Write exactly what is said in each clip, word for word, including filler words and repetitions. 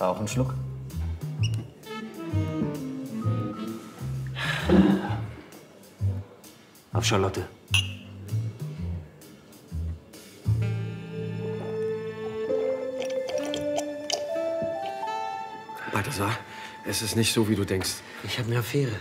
Auch einen Schluck. Auf Charlotte. Balthasar, es ist nicht so, wie du denkst. Ich habe eine Affäre.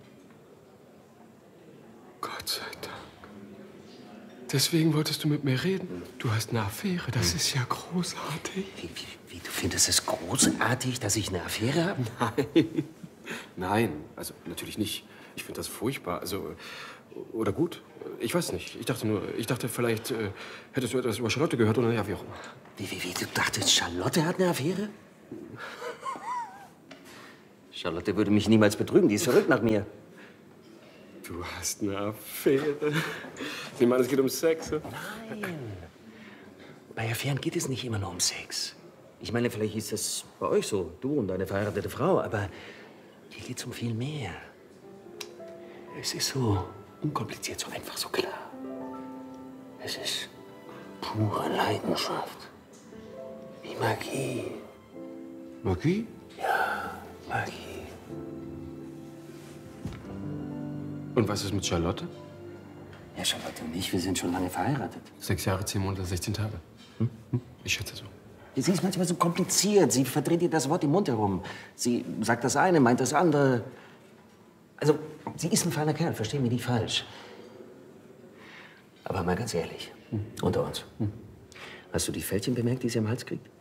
Gott sei Dank. Deswegen wolltest du mit mir reden? Du hast eine Affäre, das ist ja großartig. Wie, wie, wie, du findest es großartig, dass ich eine Affäre habe? Nein. Nein, also natürlich nicht. Ich finde das furchtbar. Also, oder gut. Ich weiß nicht. Ich dachte nur, ich dachte, vielleicht äh, hättest du etwas über Charlotte gehört oder ja, wie auch immer. Wie, wie, wie, du dachtest, Charlotte hat eine Affäre? Charlotte würde mich niemals betrügen, die ist verrückt nach mir. Du hast eine Affäre. Ich meine, es geht um Sex. Oder? Nein. Bei Affären geht es nicht immer nur um Sex. Ich meine, vielleicht ist das bei euch so, du und deine verheiratete Frau, aber hier geht es um viel mehr. Es ist so unkompliziert, so einfach, so klar. Es ist pure Leidenschaft. Wie Magie. Magie? Ja, Magie. Und was ist mit Charlotte? Ja, Charlotte und ich, wir sind schon lange verheiratet. Sechs Jahre, zehn Monate, sechzehn Tage. Hm? Hm? Ich schätze so. Sie ist manchmal so kompliziert. Sie verdreht ihr das Wort im Mund herum. Sie sagt das eine, meint das andere. Also, sie ist ein feiner Kerl, versteh mich nicht falsch. Aber mal ganz ehrlich, hm. unter uns. Hm. Hast du die Fältchen bemerkt, die sie am Hals kriegt?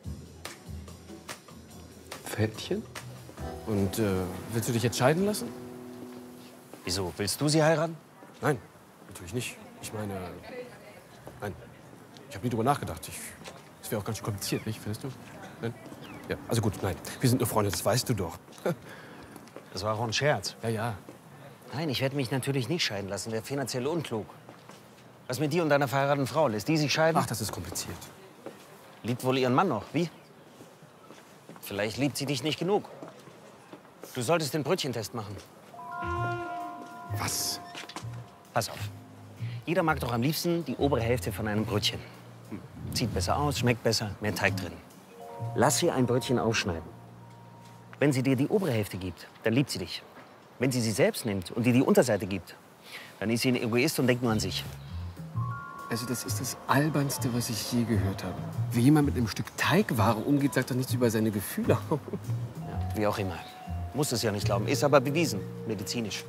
Fältchen? Und äh, willst du dich jetzt scheiden lassen? Wieso? Willst du sie heiraten? Nein, natürlich nicht. Ich meine, nein. Ich habe nie drüber nachgedacht. Ich, das wäre auch ganz schön kompliziert, nicht? Findest du? Nein? Ja, also gut, nein. Wir sind nur Freunde, das weißt du doch. Das war auch ein Scherz. Ja, ja. Nein, ich werde mich natürlich nicht scheiden lassen. Wäre finanziell unklug. Was mit dir und deiner verheirateten Frau? Lässt die sich scheiden? Ach, das ist kompliziert. Liebt wohl ihren Mann noch. Wie? Vielleicht liebt sie dich nicht genug. Du solltest den Brötchentest machen. Was? Pass auf. Jeder mag doch am liebsten die obere Hälfte von einem Brötchen. Sieht besser aus, schmeckt besser, mehr Teig drin. Lass sie ein Brötchen aufschneiden. Wenn sie dir die obere Hälfte gibt, dann liebt sie dich. Wenn sie sie selbst nimmt und dir die Unterseite gibt, dann ist sie ein Egoist und denkt nur an sich. Also das ist das Albernste, was ich je gehört habe. Wie jemand mit einem Stück Teigware umgeht, sagt doch nichts über seine Gefühle. Ja, wie auch immer. Muss es ja nicht glauben, ist aber bewiesen, medizinisch.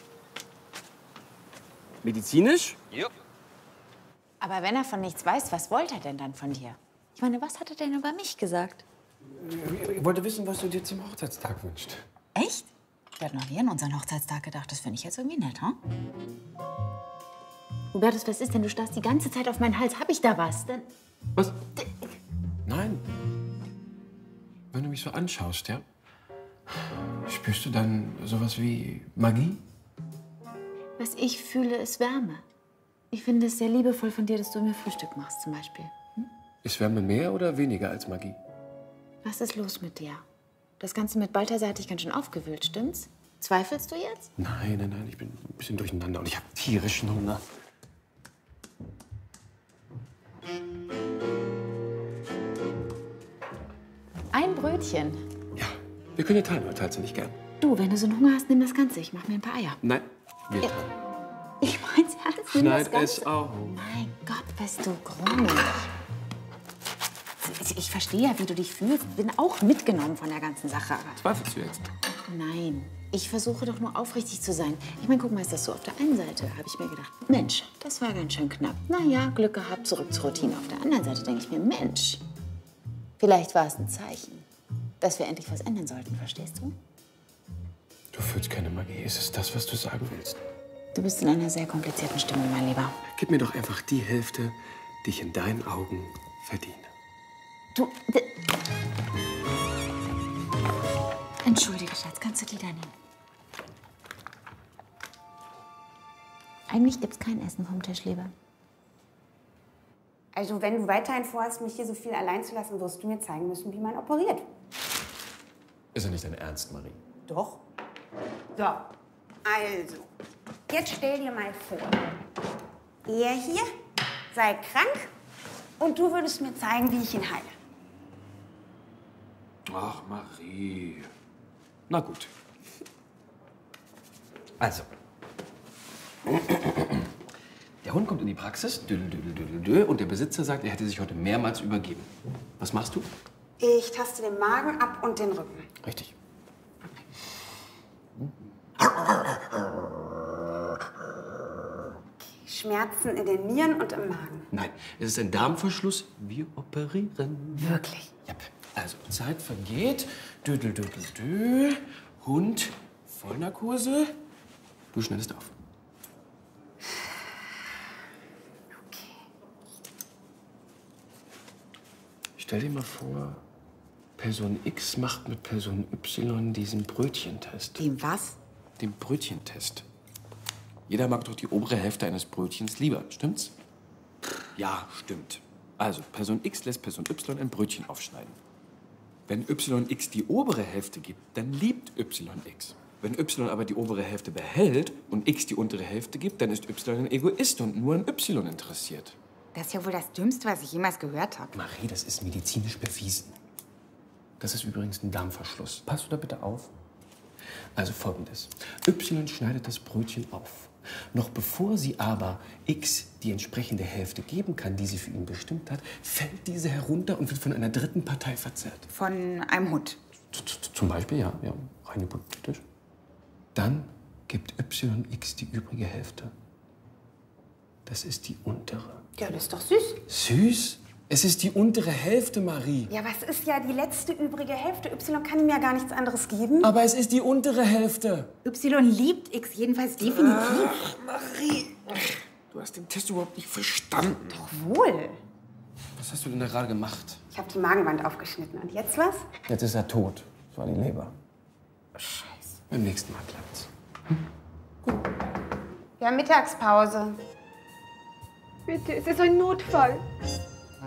Medizinisch? Ja. Aber wenn er von nichts weiß, was wollte er denn dann von dir? Ich meine, was hat er denn über mich gesagt? Ich wollte wissen, was du dir zum Hochzeitstag wünschst. Echt? Ich habe noch nie an unseren Hochzeitstag gedacht. Das finde ich jetzt irgendwie nett, hm? Hubertus, was ist denn? Du starrst die ganze Zeit auf meinen Hals. Hab ich da was? Dann Was? Nein. Wenn du mich so anschaust, ja? Spürst du dann sowas wie Magie? Was ich fühle, ist Wärme. Ich finde es sehr liebevoll von dir, dass du mir Frühstück machst, zum Beispiel. Hm? Ist Wärme mehr oder weniger als Magie? Was ist los mit dir? Das Ganze mit Balthasar hat dich ganz schön aufgewühlt, stimmt's? Zweifelst du jetzt? Nein, nein, nein, ich bin ein bisschen durcheinander und ich habe tierischen Hunger. Ein Brötchen. Ja, wir können ja teilen, oder teilst du nicht gern? Du, wenn du so einen Hunger hast, nimm das Ganze. Ich mach mir ein paar Eier. Nein, wir Ja. teilen. Ich mein's ernst, nimm das Schneid Ganze. es auf. Mein Gott, bist du komisch. Ich, ich verstehe ja, wie du dich fühlst. Bin auch mitgenommen von der ganzen Sache. Aber Zweifelst du jetzt? nein, ich versuche doch nur aufrichtig zu sein. Ich meine, guck mal, ist das so auf der einen Seite, habe ich mir gedacht, Mensch, das war ganz schön knapp. Na ja, Glück gehabt, zurück zur Routine. Auf der anderen Seite denke ich mir, Mensch, vielleicht war es ein Zeichen, dass wir endlich was ändern sollten, verstehst du? Du fühlst keine Magie. Ist es das, was du sagen willst? Du bist in einer sehr komplizierten Stimmung, mein Lieber. Gib mir doch einfach die Hälfte, die ich in deinen Augen verdiene. Du... d- Entschuldige, Schatz, kannst du die da nehmen? Eigentlich gibt's kein Essen vom Tisch, Liebe. Also wenn du weiterhin vorhast, mich hier so viel allein zu lassen, wirst du mir zeigen müssen, wie man operiert. Ist ja nicht dein Ernst, Marie. Doch. So, also, jetzt stell dir mal vor, er hier sei krank und du würdest mir zeigen, wie ich ihn heile. Ach, Marie. Na gut. Also. Der Hund kommt in die Praxis, düdel, düdel, düdel, düdel, und der Besitzer sagt, er hätte sich heute mehrmals übergeben. Was machst du? Ich taste den Magen ab und den Rücken. Richtig. Schmerzen in den Nieren und im Magen. Nein, es ist ein Darmverschluss. Wir operieren. Wirklich? Ja. Also, Zeit vergeht. Düdel, düdel, düdel. Hund, Vollnarkose. Du schneidest auf. Okay. Stell dir mal vor, Person X macht mit Person Y diesen Brötchentest. Dem was? Den Brötchentest. Jeder mag doch die obere Hälfte eines Brötchens lieber, stimmt's? Ja, stimmt. Also, Person X lässt Person Y ein Brötchen aufschneiden. Wenn Y X die obere Hälfte gibt, dann liebt Y X. Wenn Y aber die obere Hälfte behält und X die untere Hälfte gibt, dann ist Y ein Egoist und nur an Y interessiert. Das ist ja wohl das Dümmste, was ich jemals gehört habe. Marie, das ist medizinisch bewiesen. Das ist übrigens ein Darmverschluss. Passt du da bitte auf? Also folgendes. Y schneidet das Brötchen auf. Noch bevor sie aber X die entsprechende Hälfte geben kann, die sie für ihn bestimmt hat, fällt diese herunter und wird von einer dritten Partei verzehrt. Von einem Hund. Z- z- Zum Beispiel, ja, ja, rein hypothetisch. Dann gibt Y X die übrige Hälfte. Das ist die untere. Ja, das ist doch süß. Süß? Es ist die untere Hälfte, Marie. Ja, was ist ja die letzte übrige Hälfte? Y kann ihm ja gar nichts anderes geben. Aber es ist die untere Hälfte. Y liebt X jedenfalls definitiv. Ach, Marie. Du hast den Test überhaupt nicht verstanden. Doch wohl. Was hast du denn da gerade gemacht? Ich habe die Magenwand aufgeschnitten. Und jetzt was? Jetzt ist er tot. Das war die Leber. Scheiße. Beim nächsten Mal klappt's. Wir haben Mittagspause. Bitte, es ist ein Notfall.